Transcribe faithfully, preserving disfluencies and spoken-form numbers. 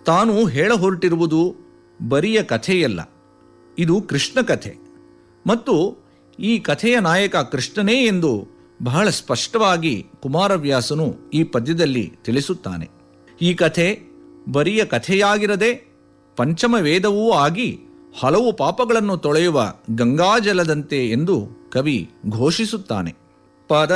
ತಾನು ಹೇಳ ಹೊರಟಿರುವುದು ಬರಿಯ ಕಥೆಯಲ್ಲ, ಇದು ಕೃಷ್ಣ ಕಥೆ ಮತ್ತು ಈ ಕಥೆಯ ನಾಯಕ ಕೃಷ್ಣನೇ ಎಂದು ಬಹಳ ಸ್ಪಷ್ಟವಾಗಿ ಕುಮಾರವ್ಯಾಸನು ಈ ಪದ್ಯದಲ್ಲಿ ತಿಳಿಸುತ್ತಾನೆ. ಈ ಕಥೆ ಬರಿಯ ಕಥೆಯಾಗಿರದೆ ಪಂಚಮ ವೇದವೂ ಆಗಿ ಹಲವು ಪಾಪಗಳನ್ನು ತೊಳೆಯುವ ಗಂಗಾಜಲದಂತೆ ಎಂದು ಕವಿ ಘೋಷಿಸುತ್ತಾನೆ. ಪದ